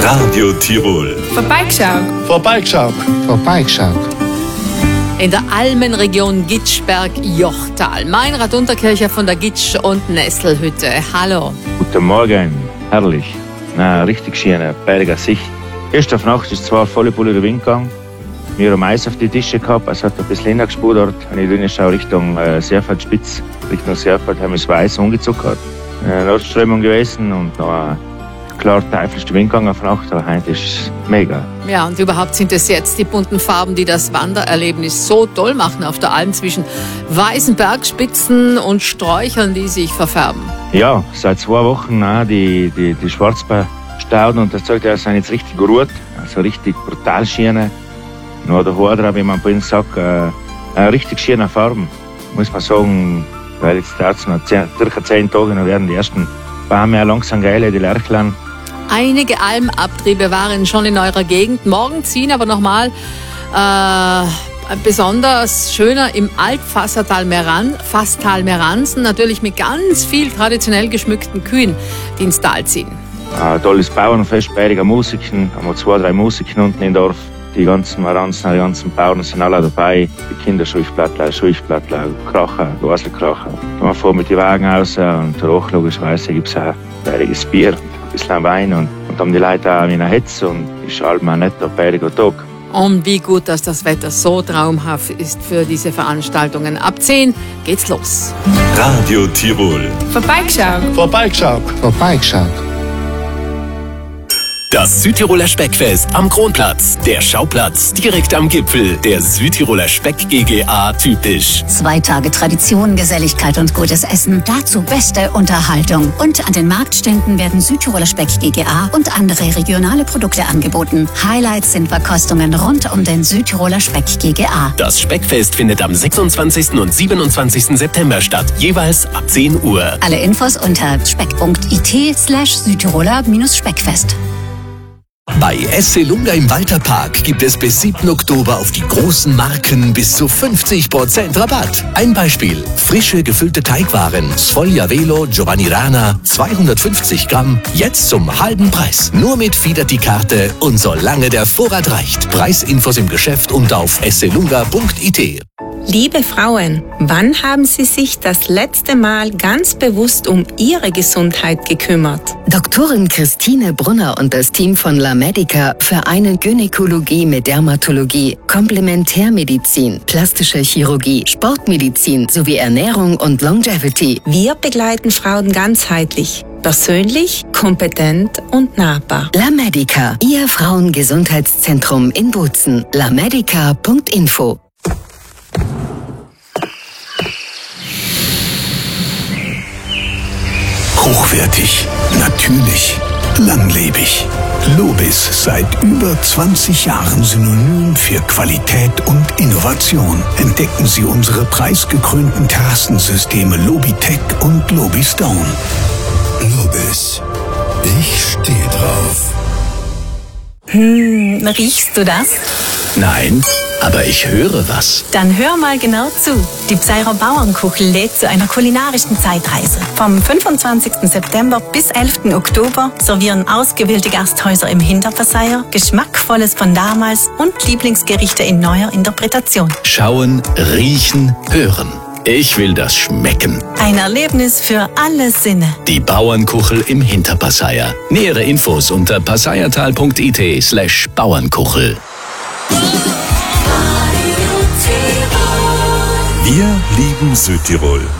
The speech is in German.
Radio Tirol. Vorbeigeschaut. Vorbeigeschaut. Vorbeigeschaut. In der Almenregion Gitschberg-Jochtal. Meinrad Unterkircher von der Gitsch- und Nesselhütte. Hallo. Guten Morgen, herrlich. Na, richtig schöne, bergiger Sicht. Gestern Nacht ist zwar volle Pulle der Wind gegangen. Wir haben Eis auf die Tische gehabt, es hat ein bisschen hingespurt dort. Wenn ich schaue Richtung Serfeldspitz, Richtung Serfeld, haben wir das Eis umgezuckert. Nordströmung gewesen und noch klar teufelste Wind gegangen auf Nacht, aber heute ist es mega. Ja, und überhaupt sind es jetzt die bunten Farben, die das Wandererlebnis so toll machen auf der Alm zwischen weißen Bergspitzen und Sträuchern, die sich verfärben. Ja, seit 2 Wochen die Schwarzbeerstauden und das Zeug, das sind jetzt richtig gut, also richtig brutal schöne. Nur der Horder, wie man bei uns sagt, richtig schöne Farben, muss man sagen, weil jetzt dauert es noch circa 10 Tage, dann werden die ersten Bäume langsam geil, die Lerchlein. Einige Almabtriebe waren schon in eurer Gegend. Morgen ziehen aber nochmal besonders schöner im Altfassertal Fastal-Meransen, natürlich mit ganz viel traditionell geschmückten Kühen, die ins Tal ziehen. Ein tolles Bauernfest, beidiger Musiken, haben wir 2, 3 Musiken unten im Dorf. Die ganzen Meransen, die ganzen Bauern sind alle dabei. Die Kinder Schulchplattler, Kracher, Gaselkracher. Man fährt mit den Wagen raus und hoch logischerweise gibt es auch beiriges Bier, ein bisschen Wein und haben die Leute auch in einer Hitze und ist allem auch nicht ein beiriger Tag. Und wie gut, dass das Wetter so traumhaft ist für diese Veranstaltungen. Ab 10 geht's los. Radio Tirol. Vorbeigeschaut. Vorbeigeschaut. Vorbeigeschaut. Das Südtiroler Speckfest am Kronplatz. Der Schauplatz direkt am Gipfel. Der Südtiroler Speck GGA typisch. 2 Tage Tradition, Geselligkeit und gutes Essen. Dazu beste Unterhaltung. Und an den Marktständen werden Südtiroler Speck GGA und andere regionale Produkte angeboten. Highlights sind Verkostungen rund um den Südtiroler Speck GGA. Das Speckfest findet am 26. und 27. September statt. Jeweils ab 10 Uhr. Alle Infos unter speck.it/Südtiroler-Speckfest. Bei Esselunga im Walterpark gibt es bis 7. Oktober auf die großen Marken bis zu 50% Rabatt. Ein Beispiel: frische gefüllte Teigwaren Sfoglia Velo Giovanni Rana 250 Gramm, jetzt zum halben Preis. Nur mit Fidelity-Karte und solange der Vorrat reicht. Preisinfos im Geschäft und auf esselunga.it. Liebe Frauen, wann haben Sie sich das letzte Mal ganz bewusst um Ihre Gesundheit gekümmert? Doktorin Christine Brunner und das Team von La Medica vereinen Gynäkologie mit Dermatologie, Komplementärmedizin, plastische Chirurgie, Sportmedizin sowie Ernährung und Longevity. Wir begleiten Frauen ganzheitlich, persönlich, kompetent und nahbar. La Medica, Ihr Frauengesundheitszentrum in Bozen. lamedica.info. Hochwertig, natürlich, langlebig. Lobis, seit über 20 Jahren Synonym für Qualität und Innovation. Entdecken Sie unsere preisgekrönten Terrassensysteme Lobitech und Lobistone. Lobis, ich stehe drauf. Riechst du das? Nein, aber ich höre was. Dann hör mal genau zu. Die Pseirer Bauernkuchel lädt zu einer kulinarischen Zeitreise. Vom 25. September bis 11. Oktober servieren ausgewählte Gasthäuser im Hinterpasseier Geschmackvolles von damals und Lieblingsgerichte in neuer Interpretation. Schauen, riechen, hören. Ich will das schmecken. Ein Erlebnis für alle Sinne. Die Bauernkuchel im Hinterpasseier. Nähere Infos unter passeiertal.it/Bauernkuchel. Wir lieben Südtirol.